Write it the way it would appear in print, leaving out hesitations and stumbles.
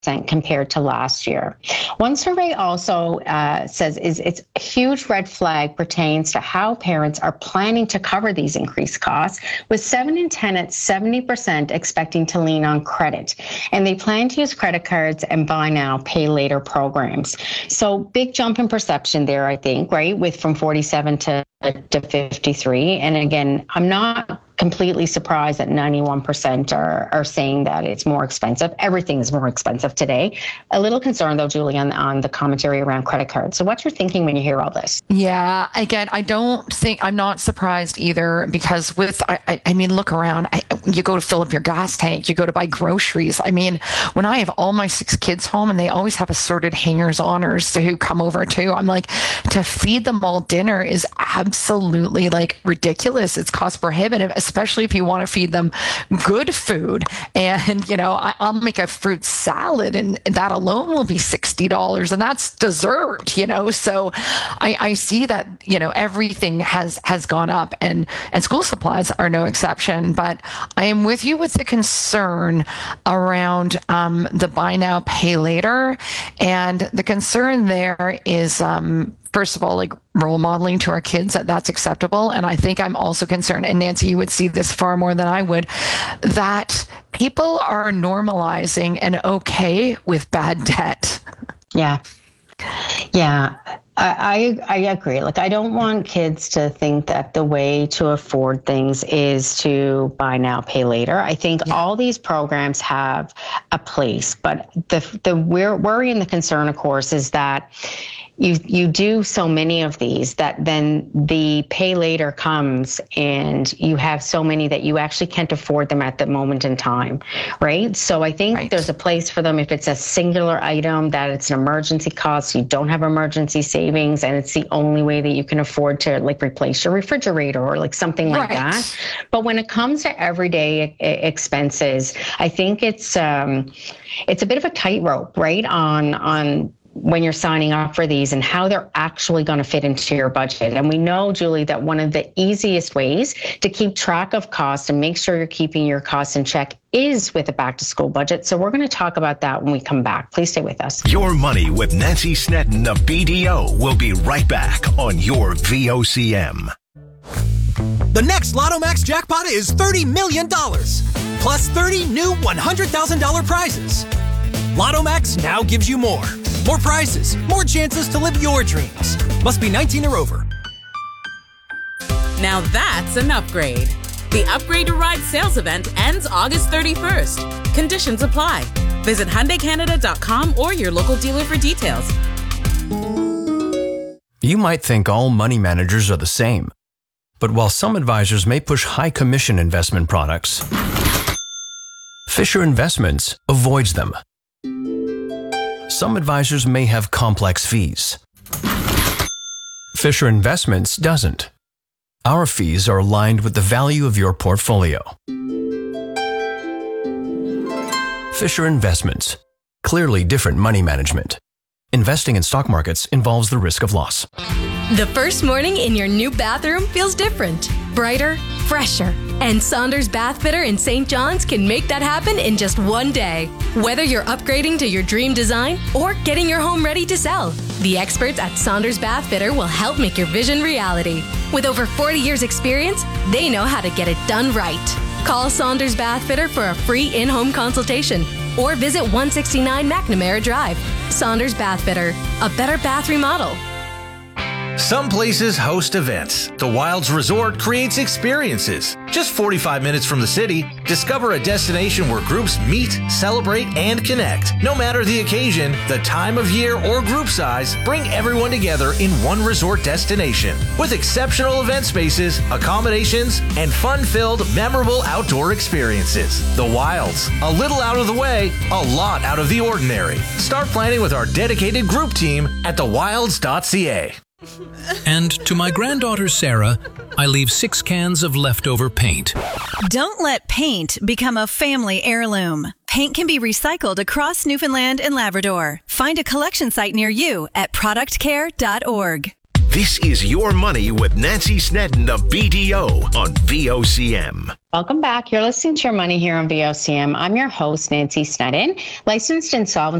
compared to last year. One survey also says it's a huge red flag pertains to how parents are planning to cover these increased costs, with 7 in 10 at 70% expecting to lean on credit. And they plan to use credit cards and buy now, pay later programs. So big jump in perception there, I think, right? With from 47 to 53. And again, I'm not completely surprised that 91% are saying that it's more expensive. Everything is more expensive today. A little concerned, though, Julie, on the commentary around credit cards. So what's your thinking when you hear all this? Yeah, again, I'm not surprised either, because I mean, look around. You go to fill up your gas tank, you go to buy groceries. I mean, when I have all my 6 kids home and they always have assorted hangers-oners who come over too, I'm like, to feed them all dinner is absolutely like ridiculous. It's cost prohibitive, especially if you want to feed them good food. And, I'll make a fruit salad and that alone will be $60, and that's dessert, So I see that, everything has gone up, and school supplies are no exception. But I am with you with the concern around the buy now, pay later. And the concern there is, first of all, like role modeling to our kids that's acceptable. And I think I'm also concerned, and Nancy, you would see this far more than I would, that people are normalizing and okay with bad debt. Yeah. I agree. Like, I don't want kids to think that the way to afford things is to buy now, pay later. I think all these programs have a place, but the worry and the concern, of course, is that you do so many of these that then the pay later comes and you have so many that you actually can't afford them at the moment in time, right? So I think there's a place for them if it's a singular item, that it's an emergency cost, you don't have emergency savings, and it's the only way that you can afford to like replace your refrigerator or like something like that. But when it comes to everyday expenses, I think it's a bit of a tightrope, right? On when you're signing up for these and how they're actually going to fit into your budget. And we know, Julie, that one of the easiest ways to keep track of costs and make sure you're keeping your costs in check is with a back to school budget. So we're going to talk about that when we come back. Please stay with us. Your Money with Nancy Snedden of BDO will be right back on your VOCM. The next Lotto Max jackpot is $30 million, plus 30 new $100,000 prizes. Lotto Max now gives you more. More prizes, more chances to live your dreams. Must be 19 or over. Now that's an upgrade. The Upgrade to Ride sales event ends August 31st. Conditions apply. Visit HyundaiCanada.com or your local dealer for details. You might think all money managers are the same. But while some advisors may push high commission investment products, Fisher Investments avoids them. Some advisors may have complex fees. Fisher Investments doesn't. Our fees are aligned with the value of your portfolio. Fisher Investments. Clearly different money management. Investing in stock markets involves the risk of loss. The first morning in your new bathroom feels different, brighter, fresher. And Saunders Bath Fitter in St. John's can make that happen in just one day. Whether you're upgrading to your dream design or getting your home ready to sell, the experts at Saunders Bath Fitter will help make your vision reality. With over 40 years experience, they know how to get it done right. Call Saunders Bath Fitter for a free in-home consultation or visit 169 McNamara Drive. Saunders Bath Fitter, a better bath remodel. Some places host events. The Wilds Resort creates experiences. Just 45 minutes from the city, discover a destination where groups meet, celebrate, and connect. No matter the occasion, the time of year, or group size, bring everyone together in one resort destination. With exceptional event spaces, accommodations, and fun-filled, memorable outdoor experiences. The Wilds. A little out of the way, a lot out of the ordinary. Start planning with our dedicated group team at thewilds.ca. And to my granddaughter Sarah, I leave 6 cans of leftover paint. Don't let paint become a family heirloom. Paint can be recycled across Newfoundland and Labrador. Find a collection site near you at productcare.org. This is Your Money with Nancy Snedden of BDO on VOCM. Welcome back. You're listening to Your Money here on VOCM. I'm your host, Nancy Snedden, licensed insolvent